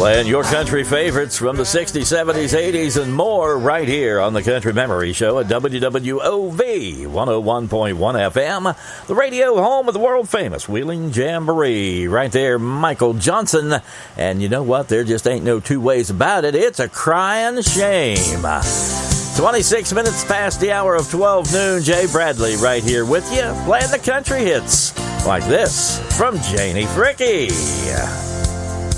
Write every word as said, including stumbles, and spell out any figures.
Playing your country favorites from the sixties, seventies, eighties, and more right here on the Country Memory Show at W W O V one oh one point one F M, the radio home of the world-famous Wheeling Jamboree. Right there, Michael Johnson. And you know what? There just ain't no two ways about it. It's a crying shame. twenty-six minutes past the hour of twelve noon. Jay Bradley right here with you, playing the country hits like this from Janie Fricke.